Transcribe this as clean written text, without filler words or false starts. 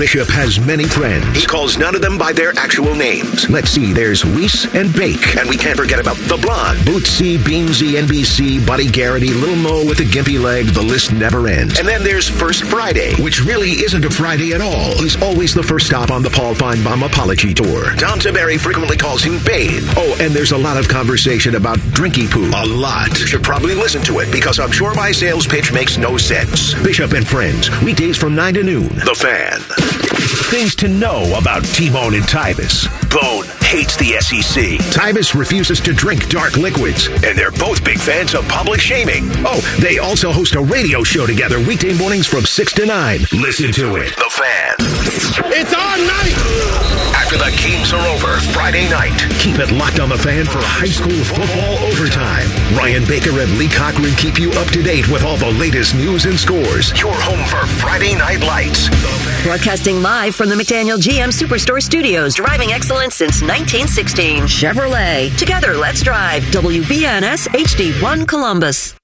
Bishop has many friends. He calls none of them by their actual names. Let's see, there's Reese and Bake. And we can't forget about the Blonde. Bootsy, Beansy, NBC, Buddy Garrity, Little Mo with the gimpy leg. The list never ends. And then there's First Friday, which really isn't a Friday at all. He's always the first stop on the Paul Feinbaum apology tour. Tom Tiberi frequently calls him Babe. Oh, and there's a lot of conversation about drinky poo. A lot. You should probably listen to it, because I'm sure my sales pitch makes no sense. Bishop and Friends, weekdays from 9 to noon. The Fan. Things to know about T-Bone and Tyvis. Bone hates the SEC. Tyvis refuses to drink dark liquids. And they're both big fans of public shaming. Oh, they also host a radio show together weekday mornings from 6 to 9. Listen to it. The Fan. It's our night! After the games are over, Friday night. Keep it locked on The Fan for high school football overtime. Ryan Baker and Lee Cochran keep you up to date with all the latest news and scores. Your home for Friday Night Lights. Broadcasting live from the McDaniel GM Superstore Studios. Driving excellence since 1916. Chevrolet. Together, let's drive. WBNS HD1 Columbus.